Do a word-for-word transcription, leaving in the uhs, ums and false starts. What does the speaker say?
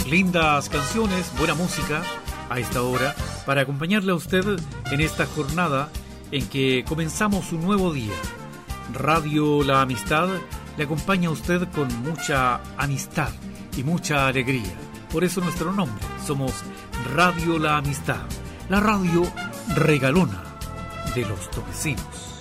lindas canciones, buena música a esta hora para acompañarle a usted en esta jornada en que comenzamos un nuevo día. Radio La Amistad le acompaña a usted con mucha amistad y mucha alegría. Por eso nuestro nombre, somos Radio La Amistad, la radio regalona de los torrecinos.